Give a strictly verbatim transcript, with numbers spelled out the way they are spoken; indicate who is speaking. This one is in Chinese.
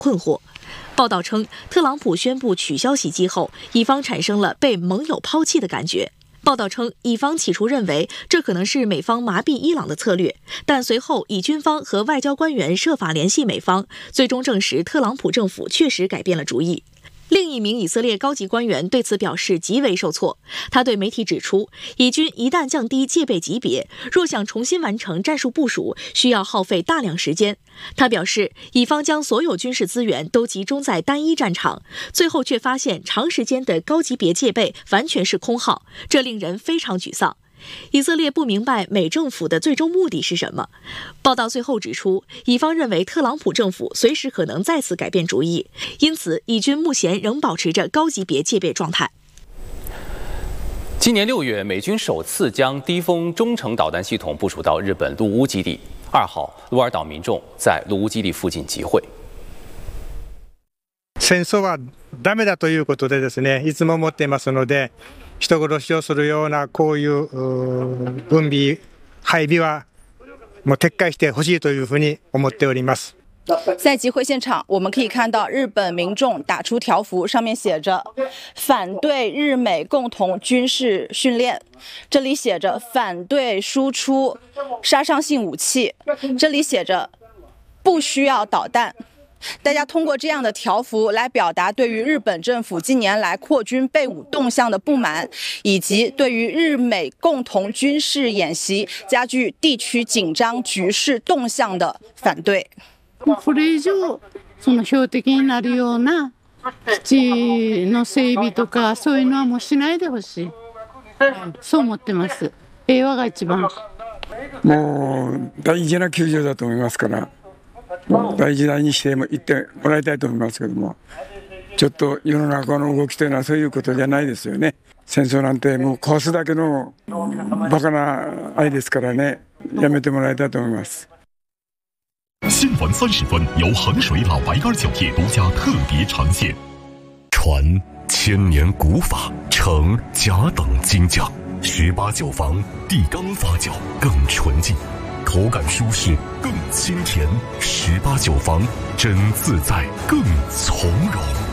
Speaker 1: 困惑。报道称，特朗普宣布取消袭击后，以方产生了被盟友抛弃的感觉。报道称，以方起初认为这可能是美方麻痹伊朗的策略，但随后以军方和外交官员设法联系美方，最终证实特朗普政府确实改变了主意。另一名以色列高级官员对此表示极为受挫。他对媒体指出，以军一旦降低戒备级别，若想重新完成战术部署，需要耗费大量时间。他表示，以方将所有军事资源都集中在单一战场，最后却发现长时间的高级别戒备完全是空耗，这令人非常沮丧。以色列不明白美政府的最终目的是什么。报道最后指出，以方认为特朗普政府随时可能再次改变主意，因此以军目前仍保持着高级别戒备状态。
Speaker 2: 今年六月，美军首次将低风中程导弹系统部署到日本陆乌基地。二号，鹿儿岛民众在陆乌基地附近集会。
Speaker 3: 戦争はダメだということでですね、いつも思っていますので、人殺しをするようなこういう軍備配備はもう撤回してほしいというふうに思っております。
Speaker 4: 在集会现场，我们可以看到日本民众打出条幅，上面写着“反对日美共同军事训练”，这里写着“反对输出杀伤性武器”，这里写着“不需要导弹”。大家通过这样的条幅来表达对于日本政府近年来扩军备武动向的不满，以及对于日美共同军事演習加剧地区緊張局勢動向的反對。
Speaker 5: これ以上その標的になるような基地の整備とかそういうのはもうしないでほしい。そう思ってます。平和が一番。
Speaker 6: もう大事な救助だと思いますから。大事にしていってもらいたいと思いますけども、ちょっと世の中の動きというのはそういうことじゃないですよね。戦争なんてもう壊すだけのバカな愛ですからね、やめてもらいたいと思います。
Speaker 7: 新闻三十分由衡水老白干酒业独家特别呈现。传千年古法，承甲等精匠，十八酒坊地缸发酵更纯净。口感舒适，更清甜。十八酒坊真自在，更从容。